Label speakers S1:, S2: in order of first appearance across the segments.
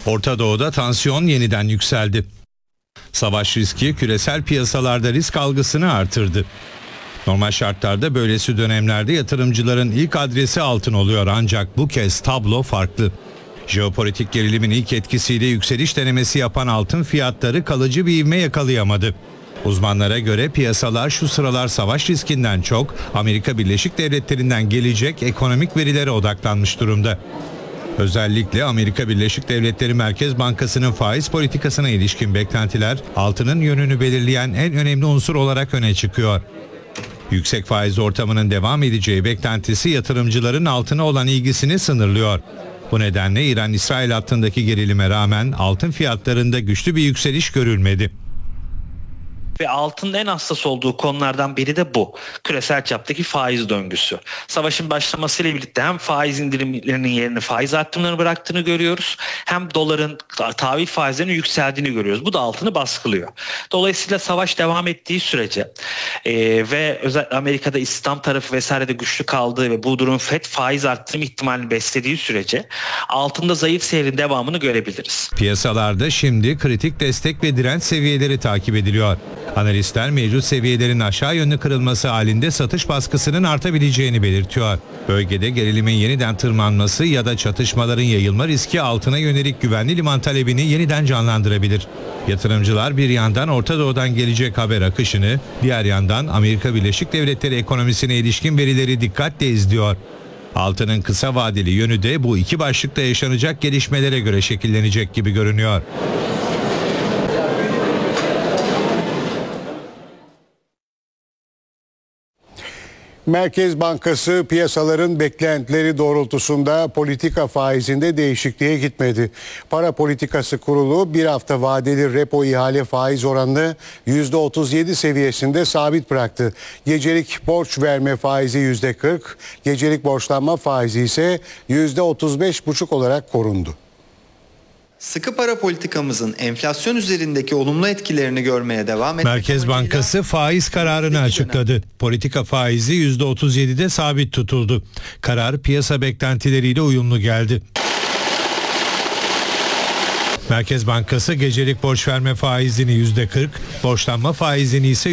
S1: Orta Doğu'da tansiyon yeniden yükseldi. Savaş riski küresel piyasalarda risk algısını artırdı. Normal şartlarda böylesi dönemlerde yatırımcıların ilk adresi altın oluyor, ancak bu kez tablo farklı. Jeopolitik gerilimin ilk etkisiyle yükseliş denemesi yapan altın fiyatları kalıcı bir ivme yakalayamadı. Uzmanlara göre piyasalar şu sıralar savaş riskinden çok Amerika Birleşik Devletleri'nden gelecek ekonomik verilere odaklanmış durumda. Özellikle Amerika Birleşik Devletleri Merkez Bankası'nın faiz politikasına ilişkin beklentiler altının yönünü belirleyen en önemli unsur olarak öne çıkıyor. Yüksek faiz ortamının devam edeceği beklentisi yatırımcıların altına olan ilgisini sınırlıyor. Bu nedenle İran-İsrail hattındaki gerilime rağmen altın fiyatlarında güçlü bir yükseliş görülmedi.
S2: Ve altının en hassas olduğu konulardan biri de bu. Küresel çaptaki faiz döngüsü. Savaşın başlamasıyla birlikte hem faiz indirimlerinin yerini faiz artımlarını bıraktığını görüyoruz. Hem doların tahvil faizlerinin yükseldiğini görüyoruz. Bu da altını baskılıyor. Dolayısıyla savaş devam ettiği sürece ve özellikle Amerika'da istihdam tarafı vesaire de güçlü kaldığı ve bu durum FED faiz arttırma ihtimalini beslediği sürece altında zayıf seyrin devamını görebiliriz.
S1: Piyasalarda şimdi kritik destek ve direnç seviyeleri takip ediliyor. Analistler mevcut seviyelerin aşağı yönlü kırılması halinde satış baskısının artabileceğini belirtiyor. Bölgede gerilimin yeniden tırmanması ya da çatışmaların yayılma riski altına yönelik güvenli liman talebini yeniden canlandırabilir. Yatırımcılar bir yandan Orta Doğu'dan gelecek haber akışını, diğer yandan Amerika Birleşik Devletleri ekonomisine ilişkin verileri dikkatle izliyor. Altının kısa vadeli yönü de bu iki başlıkta yaşanacak gelişmelere göre şekillenecek gibi görünüyor.
S3: Merkez Bankası piyasaların beklentileri doğrultusunda politika faizinde değişikliğe gitmedi. Para Politikası Kurulu bir hafta vadeli repo ihale faiz oranını %37 seviyesinde sabit bıraktı. Gecelik borç verme faizi %40, gecelik borçlanma faizi ise %35,5 olarak korundu.
S4: Sıkı para politikamızın enflasyon üzerindeki olumlu etkilerini görmeye devam etmek
S1: Merkez Bankası faiz kararını açıkladı. Politika faizi %37'de sabit tutuldu. Karar piyasa beklentileriyle uyumlu geldi. Merkez Bankası gecelik borç verme faizini %40, borçlanma faizini ise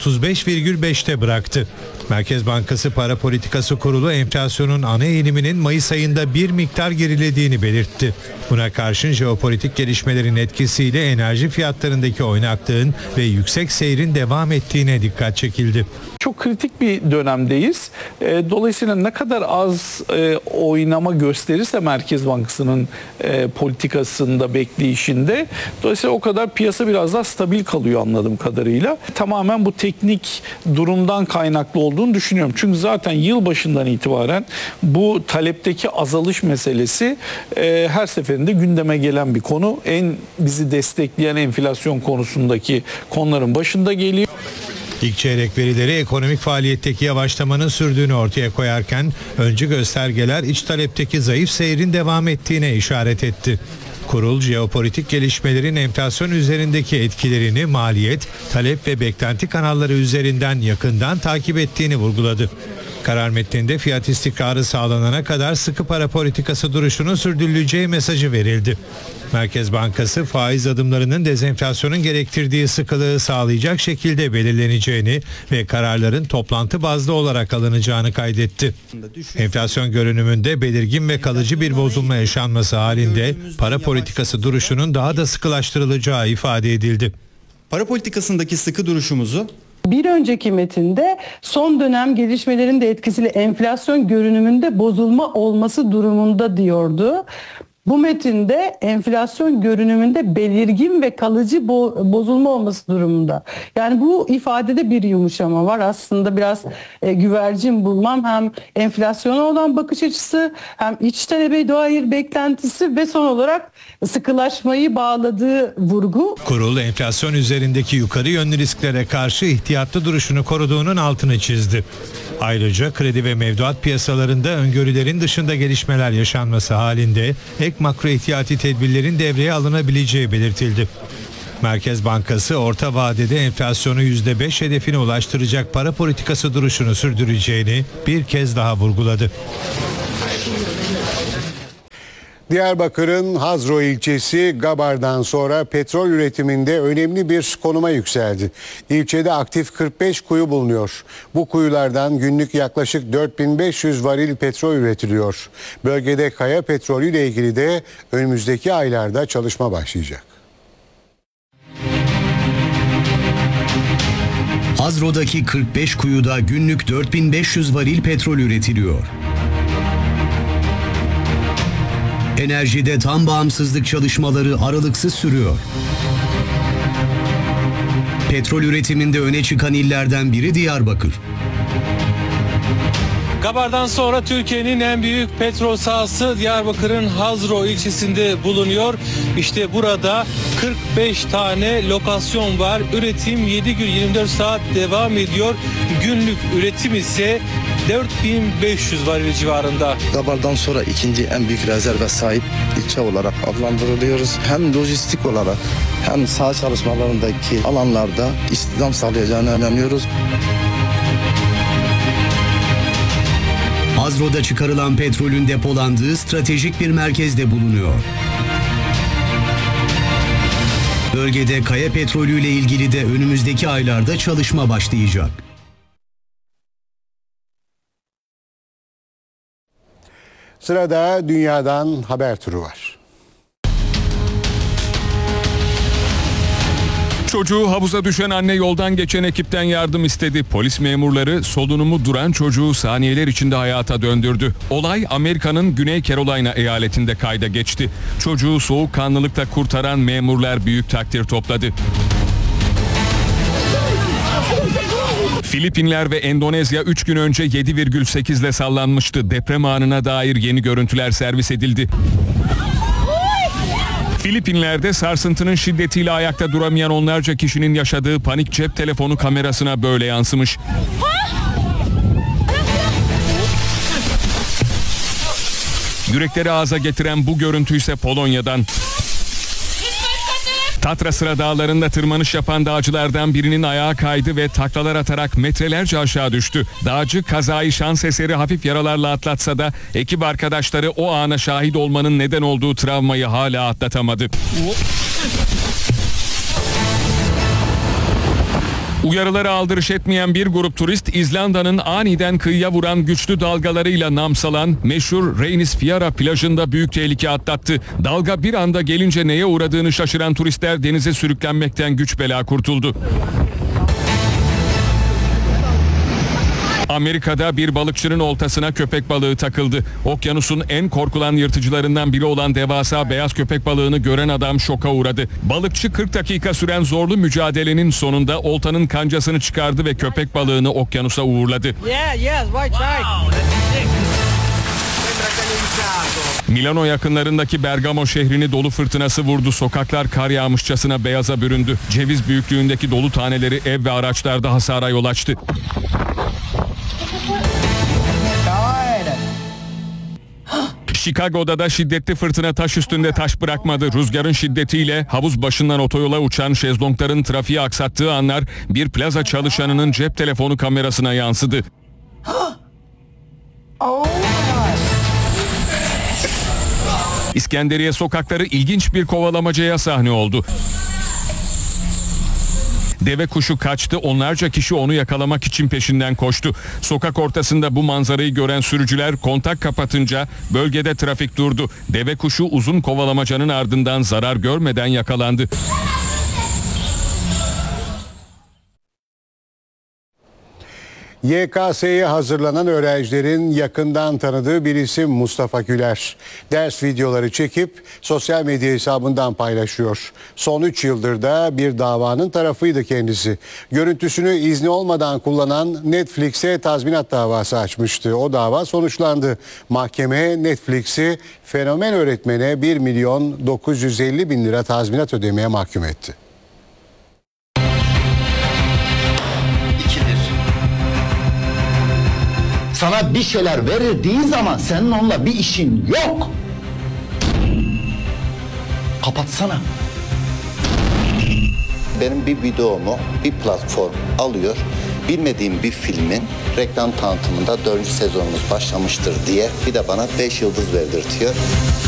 S1: %35,5'te bıraktı. Merkez Bankası Para Politikası Kurulu enflasyonun ana eğiliminin Mayıs ayında bir miktar gerilediğini belirtti. Buna karşın jeopolitik gelişmelerin etkisiyle enerji fiyatlarındaki oynaklığın ve yüksek seyrin devam ettiğine dikkat çekildi.
S5: Çok kritik bir dönemdeyiz. Dolayısıyla ne kadar az oynama gösterirse Merkez Bankası'nın politikasında, bekleyişinde, dolayısıyla o kadar piyasa biraz daha stabil kalıyor anladığım kadarıyla. Tamamen bu teknik durumdan kaynaklı olduğunu düşünüyorum. Çünkü zaten yılbaşından itibaren bu talepteki azalış meselesi her seferinde gündeme gelen bir konu. En bizi destekleyen enflasyon konusundaki konuların başında geliyor.
S1: İlk çeyrek verileri ekonomik faaliyetteki yavaşlamanın sürdüğünü ortaya koyarken öncü göstergeler iç talepteki zayıf seyrin devam ettiğine işaret etti. Kurul, jeopolitik gelişmelerin enflasyon üzerindeki etkilerini maliyet, talep ve beklenti kanalları üzerinden yakından takip ettiğini vurguladı. Karar metninde fiyat istikrarı sağlanana kadar sıkı para politikası duruşunun sürdürüleceği mesajı verildi. Merkez Bankası faiz adımlarının dezenflasyonun gerektirdiği sıkılığı sağlayacak şekilde belirleneceğini ve kararların toplantı bazlı olarak alınacağını kaydetti. Enflasyon görünümünde belirgin ve kalıcı bir bozulma yaşanması halinde para politikası duruşunun daha da sıkılaştırılacağı ifade edildi.
S4: Para politikasındaki sıkı duruşumuzu
S6: bir önceki metinde son dönem gelişmelerin de etkisiyle enflasyon görünümünde bozulma olması durumunda diyordu. Bu metinde enflasyon görünümünde belirgin ve kalıcı bozulma olması durumunda. Yani bu ifadede bir yumuşama var. Aslında biraz güvercin bulmam, hem enflasyona olan bakış açısı, hem iç talebe dair beklentisi ve son olarak sıkılaşmayı bağladığı vurgu.
S1: Kurul enflasyon üzerindeki yukarı yönlü risklere karşı ihtiyatlı duruşunu koruduğunun altını çizdi. Ayrıca kredi ve mevduat piyasalarında öngörülerin dışında gelişmeler yaşanması halinde ek makro ihtiyati tedbirlerin devreye alınabileceği belirtildi. Merkez Bankası orta vadede enflasyonu %5 hedefine ulaştıracak para politikası duruşunu sürdüreceğini bir kez daha vurguladı.
S3: Diyarbakır'ın Hazro ilçesi Gabar'dan sonra petrol üretiminde önemli bir konuma yükseldi. İlçede aktif 45 kuyu bulunuyor. Bu kuyulardan günlük yaklaşık 4500 varil petrol üretiliyor. Bölgede kaya petrolü ile ilgili de önümüzdeki aylarda çalışma başlayacak.
S7: Hazro'daki 45 kuyuda günlük 4500 varil petrol üretiliyor. Enerjide tam bağımsızlık çalışmaları aralıksız sürüyor. Petrol üretiminde öne çıkan illerden biri Diyarbakır.
S8: Gabar'dan sonra Türkiye'nin en büyük petrol sahası Diyarbakır'ın Hazro ilçesinde bulunuyor. İşte burada 45 tane lokasyon var. Üretim 7 gün 24 saat devam ediyor. Günlük üretim ise 4500 varil civarında.
S9: Gabar'dan sonra ikinci en büyük rezerve sahip ilçe olarak adlandırılıyoruz. Hem lojistik olarak hem saha çalışmalarındaki alanlarda istihdam sağlayacağına inanıyoruz.
S7: Hazro'da çıkarılan petrolün depolandığı stratejik bir merkezde bulunuyor. Bölgede kaya petrolüyle ilgili de önümüzdeki aylarda çalışma başlayacak.
S3: Sırada dünyadan haber turu var.
S10: Çocuğu havuza düşen anne yoldan geçen ekipten yardım istedi. Polis memurları solunumu duran çocuğu saniyeler içinde hayata döndürdü. Olay Amerika'nın Güney Carolina eyaletinde kayda geçti. Çocuğu soğukkanlılıkla kurtaran memurlar büyük takdir topladı. Filipinler ve Endonezya 3 gün önce 7,8 ile sallanmıştı. Deprem anına dair yeni görüntüler servis edildi. Filipinler'de sarsıntının şiddetiyle ayakta duramayan onlarca kişinin yaşadığı panik cep telefonu kamerasına böyle yansımış. Yürekleri ağza getiren bu görüntü ise Polonya'dan. Tatra Sıra Dağları'nda tırmanış yapan dağcılardan birinin ayağı kaydı ve taklalar atarak metrelerce aşağı düştü. Dağcı kazayı şans eseri hafif yaralarla atlatsa da ekip arkadaşları o ana şahit olmanın neden olduğu travmayı hala atlatamadı. Uyarılara aldırış etmeyen bir grup turist İzlanda'nın aniden kıyıya vuran güçlü dalgalarıyla namsalan meşhur Reynisfjara plajında büyük tehlike atlattı. Dalga bir anda gelince neye uğradığını şaşıran turistler denize sürüklenmekten güç bela kurtuldu. Amerika'da bir balıkçının oltasına köpek balığı takıldı. Okyanusun en korkulan yırtıcılarından biri olan devasa beyaz köpek balığını gören adam şoka uğradı. Balıkçı 40 dakika süren zorlu mücadelenin sonunda oltanın kancasını çıkardı ve köpek balığını okyanusa uğurladı. Milano yakınlarındaki Bergamo şehrini dolu fırtınası vurdu. Sokaklar kar yağmışçasına beyaza büründü. Ceviz büyüklüğündeki dolu taneleri ev ve araçlarda hasara yol açtı. Chicago'da da şiddetli fırtına taş üstünde taş bırakmadı. Rüzgarın şiddetiyle havuz başından otoyola uçan şezlongların trafiği aksattığı anlar bir plaza çalışanının cep telefonu kamerasına yansıdı. İskenderiye sokakları ilginç bir kovalamacaya sahne oldu. Deve kuşu kaçtı, onlarca kişi onu yakalamak için peşinden koştu. Sokak ortasında bu manzarayı gören sürücüler kontak kapatınca bölgede trafik durdu. Deve kuşu uzun kovalamacanın ardından zarar görmeden yakalandı.
S3: YKS'ye hazırlanan öğrencilerin yakından tanıdığı bir isim Mustafa Güler. Ders videoları çekip sosyal medya hesabından paylaşıyor. Son 3 yıldır da bir davanın tarafıydı kendisi. Görüntüsünü izni olmadan kullanan Netflix'e tazminat davası açmıştı. O dava sonuçlandı. Mahkeme Netflix'i fenomen öğretmene 1.950.000 lira tazminat ödemeye mahkum etti.
S11: Sana bir şeyler verildiği zaman senin onunla bir işin yok. Kapatsana.
S12: Benim bir videomu bir platform alıyor. Bilmediğim bir filmin reklam tanıtımında 4. sezonumuz başlamıştır diye bir de bana 5 yıldız verdirtiyor.